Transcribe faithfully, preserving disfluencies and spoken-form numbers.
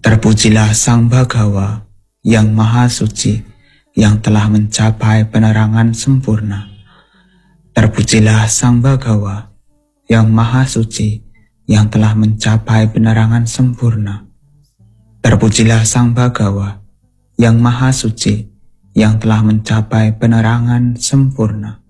Terpujilah Sang Bhagawa yang Maha Suci, yang telah mencapai penerangan sempurna. Terpujilah Sang Bhagawa yang Maha Suci, yang telah mencapai penerangan sempurna. Terpujilah Sang Bhagawa yang Maha Suci, yang telah mencapai penerangan sempurna.